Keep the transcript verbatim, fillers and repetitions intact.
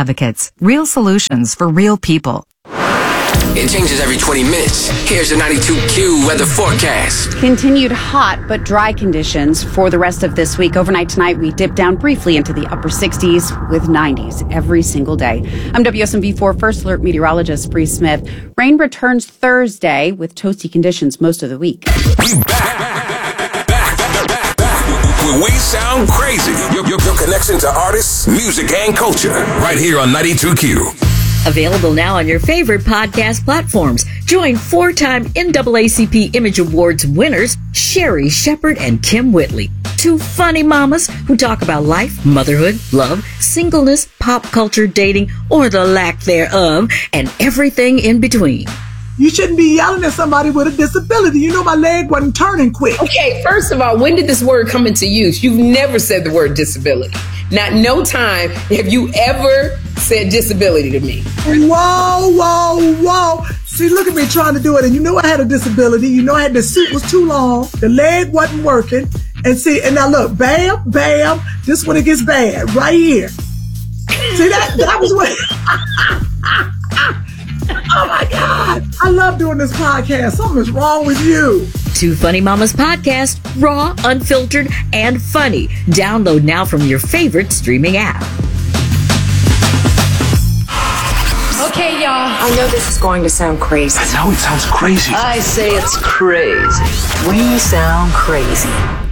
Advocates. Real solutions for real people. It changes every twenty minutes. Here's the ninety-two Q weather forecast. Continued hot but dry conditions for the rest of this week. Overnight tonight, we dip down briefly into the upper sixties with nineties every single day. I'm W S M V four First Alert meteorologist Bree Smith. Rain returns Thursday with toasty conditions most of the week. We back. Back, back, back, back. Where we sound crazy. Your, your, your connection to artists, music, and culture. Right here on ninety-two Q. Available now on your favorite podcast platforms. Join four-time N double A C P Image Awards winners Sherry Shepard and Kim Whitley. Two funny mamas who talk about life, motherhood, love, singleness, pop culture, dating, or the lack thereof, and everything in between. You shouldn't be yelling at somebody with a disability. You know my leg wasn't turning quick. Okay, first of all, when did this word come into use? You've never said the word disability. Not no time have you ever said disability to me. Whoa, whoa, whoa. See, look at me trying to do it. And you know I had a disability. You know I had the suit was too long. The leg wasn't working. And see, and now look, bam, bam. This when it gets bad, right here. See, that, that was what... Oh my God. I love doing this podcast. Something's wrong with you. Two Funny Mamas podcast, raw, unfiltered, and funny. Download now from your favorite streaming app. Okay, y'all. I know this is going to sound crazy. That's how it sounds crazy. I say it's crazy. We sound crazy.